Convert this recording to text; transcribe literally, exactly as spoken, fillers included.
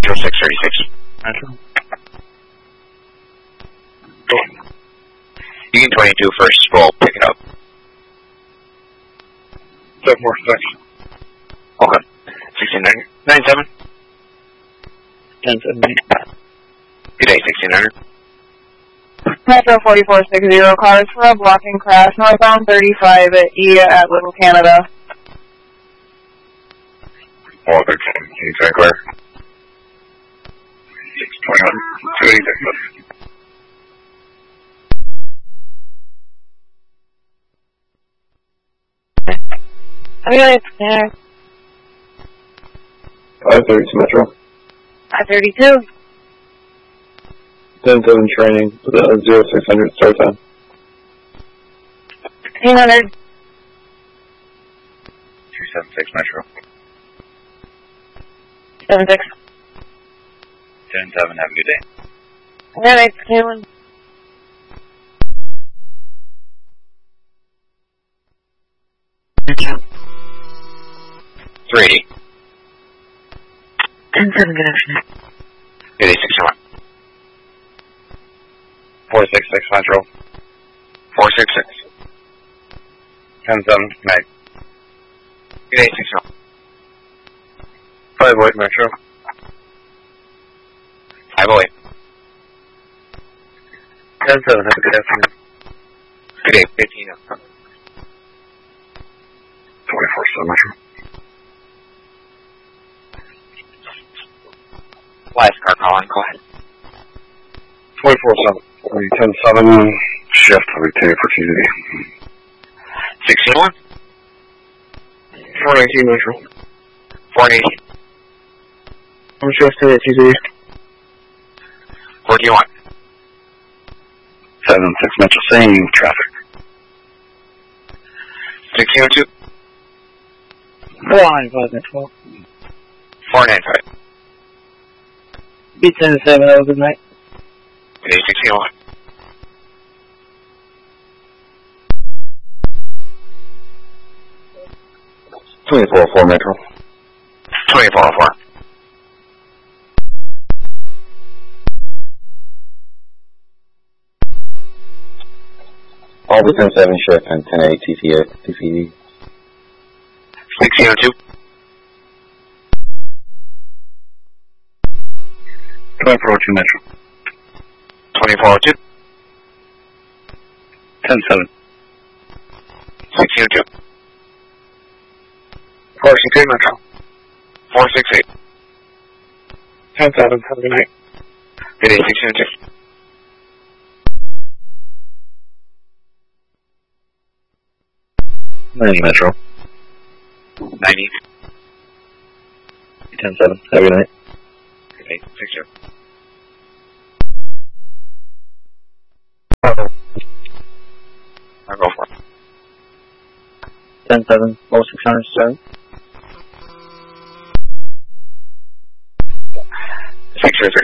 zero six thirty-six. Metro. Union twenty-two, first roll, pick it up. seven four six. Okay. sixteen ninety-seven. ten seven eight. Good day, sixteen hundred. Metro forty-four sixty, cars for a blocking crash, northbound thirty-five at E at Little Canada. four thirteen, can you try clear? six twenty-one, two eighty-six. I mean, it's there. five thirty-two Metro. five thirty-two. ten seven training, uh, zero six hundred start time. fifteen hundred. two seven six Metro. seven six. ten seven, have a good day. Yeah, it's Caitlin. three eighty. ten seven, good afternoon. Good day, six one. four six six Metro. four six six. ten seven, night. Good day, six one. five oh eight Metro. five oh eight. ten seven, have a good afternoon. Good day, fifteen. twenty-four seven Metro. Last car calling, go ahead. twenty-four seven. ten seven, shift, retain for T Z D. sixteen one. four nineteen Metro. four eighteen. I'm shift to T Z D. fourteen one. seven six Metro, same traffic. sixteen oh two. four nine five Metro. four ninety-five. B ten seven, have a good night. Good day, sixteen one. twenty-four four Metro. twenty-four oh four. All the ten seven shift and ten eight T C D. sixteen oh two. twenty-four oh two Metro. twenty-four oh two. ten seven. sixteen oh two. four six eight Metro. four six eight. ten seven, have a good night. Good day, sixteen oh two. ninety Metro. ninety. ten seven, have a good night. Good day, six two. I'll go for it. ten seven, oh six hundred seven. six zero